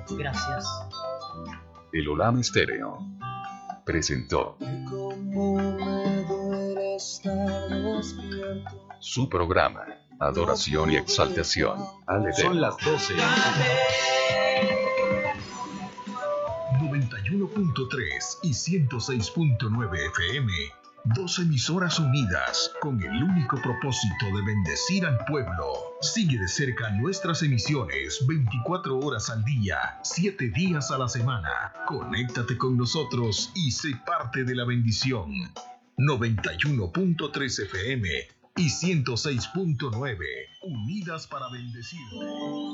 Gracias. El Olam Estéreo presentó su programa Adoración y Exaltación al Eterno. Son las 12. 91.3 y 106.9 FM. Dos emisoras unidas con el único propósito de bendecir al pueblo. Sigue de cerca nuestras emisiones 24 horas al día, 7 días a la semana. Conéctate con nosotros y sé parte de la bendición. 91.3 FM y 106.9, unidas para bendecirte.